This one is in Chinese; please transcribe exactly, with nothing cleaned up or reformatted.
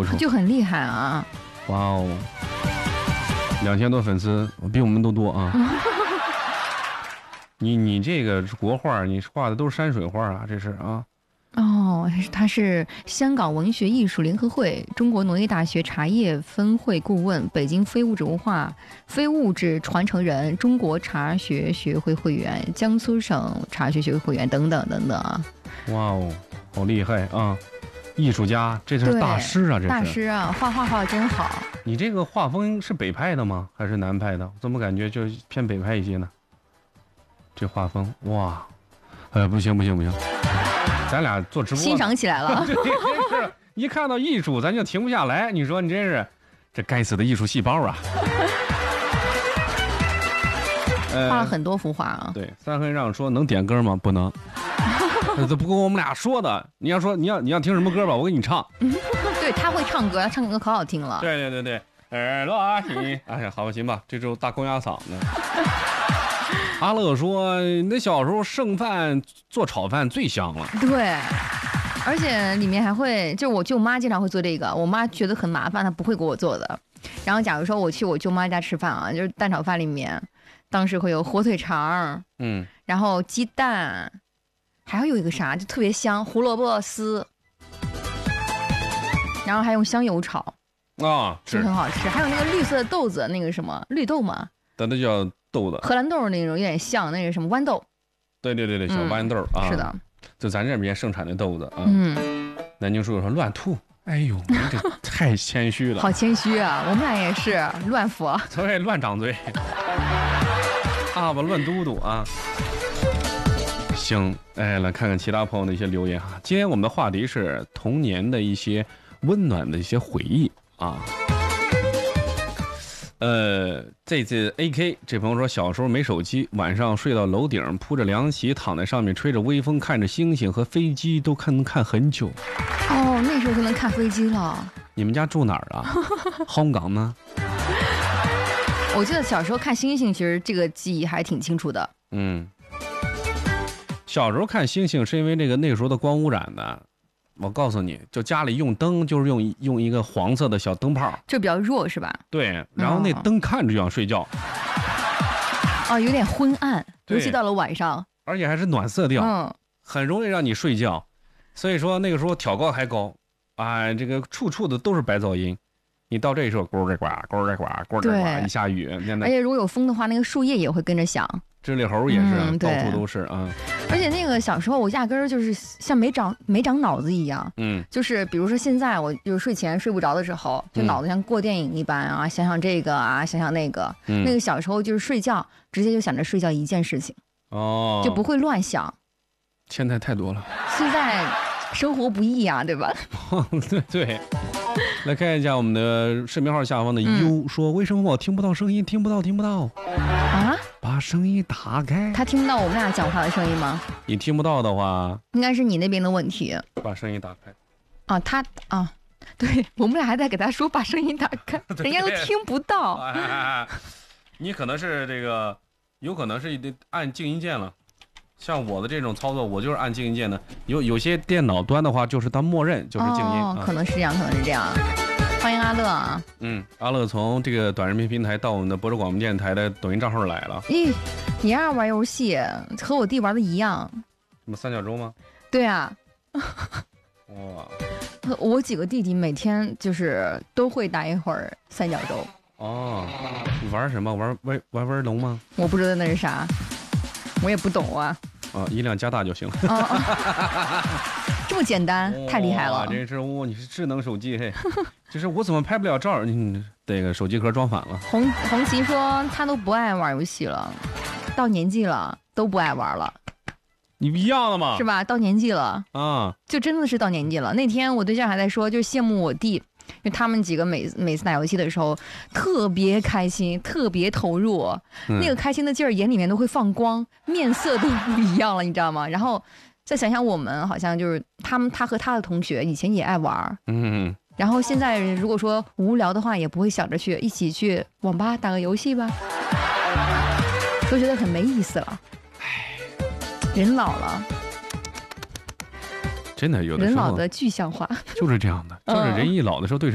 出， 就很厉害啊！ 哇哦，两千多粉丝，比我们都多啊！你你这个国画，你画的都是山水画啊，这是啊？ 哦，他是香港文学艺术联合会、中国农业大学茶叶分会顾问、北京非物质文化、非物质传承人、中国茶学学会会员、江苏省茶学学会会员等等等等啊！ 哇哦，好厉害啊！艺术家，这是大师啊，这是大师啊，画画画得真好。 你这个画风是北派的吗？还是南派的？怎么感觉就偏北派一些呢？这画风，哇，哎，不行不行不行。咱俩做直播欣赏起来了， 对，真是一看到艺术咱就停不下来。你说你真是这该死的艺术细胞啊！ 画了很多幅画啊。 对，三黑让说能点歌吗？不能，这不跟我们俩说的。你要说你要你要听什么歌吧，我给你唱。 对，他会唱歌，唱歌可好听了。 对对对对，耳朵啊你，哎呀，好吧行吧，这周大公鸭嗓子。阿乐说：“那小时候剩饭做炒饭最香了。” 对，而且里面还会，就我舅妈经常会做这个，我妈觉得很麻烦，她不会给我做的。然后假如说我去我舅妈家吃饭啊，就是蛋炒饭里面，当时会有火腿肠， 嗯， 然后鸡蛋，还会有一个啥，就特别香，胡萝卜丝，然后还用香油炒， 啊， 就很好吃。还有那个绿色的豆子，那个什么绿豆嘛， 咱那叫豆子， 荷兰豆那种，有点像那个什么豌豆。 对对对对，小豌豆、 嗯、 啊， 是的， 就咱这边盛产的豆子啊。 嗯， 南京叔叔说乱吐，哎呦，你这太谦虚了， 好谦虚啊！我们俩也是乱佛， 对，乱长嘴，阿巴乱嘟嘟啊。行，哎，来看看其他朋友的一些留言哈。今天我们的话题是童年的一些温暖的一些回忆啊。呃，这次 A K 这朋友说，小时候没手机，晚上睡到楼顶，铺着凉席，躺在上面，吹着微风，看着星星和飞机，都看能看很久。 哦，那时候就能看飞机了。 你们家住哪儿啊？香港吗？ 我记得小时候看星星，其实这个记忆还挺清楚的。 嗯，小时候看星星是因为这个那个时候的光污染的。我告诉你，就家里用灯就是用用一个黄色的小灯泡， 就比较弱是吧？ 对，然后那灯看着就想睡觉。 哦，有点昏暗，尤其到了晚上， 而且还是暖色调， 嗯， 很容易让你睡觉。所以说那个时候挑高还高，哎，这个处处的都是白噪音。你到这时候咕儿呱咕儿呱咕儿呱，一下雨， 而且如果有风的话，那个树叶也会跟着响。 知了猴也是、 嗯、 到处都是啊。 而且那个小时候我压根儿就是像没长没长脑子一样， 嗯， 就是比如说现在我就是睡前睡不着的时候，就脑子像过电影一般啊，嗯、想想这个啊，想想那个。嗯、那个小时候就是睡觉，直接就想着睡觉一件事情， 哦， 就不会乱想。 现在太多了。 现在生活不易啊，对吧？ 对对。来看一下我们的视频号下方的 U、嗯、说，为什么我听不到声音？听不到，听不到啊！ 把声音打开。 他听不到我们俩讲话的声音吗？ 你听不到的话， 应该是你那边的问题。 把声音打开。 啊，他啊，对我们俩还在给他说把声音打开，人家都听不到。 哎哎哎你可能是这个，有可能是按静音键了。像我的这种操作，我就是按静音键的。有有些电脑端的话，就是它默认就是静音。 哦，可能是这样，可能是这样。欢迎阿乐啊！ 嗯，阿乐从这个短视频平台到我们的博士广播电台的抖音账号来了。 咦，你爱玩游戏，和我弟玩的一样。 什么三角洲吗？ 对啊。 哇！ 我几个弟弟每天就是都会打一会儿三角洲。 哦，你玩什么？玩玩玩玩龙吗？ 我不知道那是啥。我也不懂啊， 啊，音量加大就行了。 哦哦、这么简单，太厉害了！ 这是我，你是智能手机嘿，就是我怎么拍不了照？你这个手机壳装反了。 红红旗说他都不爱玩游戏了，到年纪了都不爱玩了。 你不一样的吗？ 是吧？到年纪了啊， 就真的是到年纪了。那天我对象还在说，就羡慕我弟。因为他们几个每每次打游戏的时候特别开心，特别投入、嗯、那个开心的劲儿眼里面都会放光，面色都不一样了，你知道吗？然后再想想我们好像就是他们他和他的同学以前也爱玩， 嗯， 然后现在如果说无聊的话也不会想着去一起去网吧打个游戏吧，都觉得很没意思了。唉，人老了真的有的时候人老的具象化就是这样的，就是人一老的时候对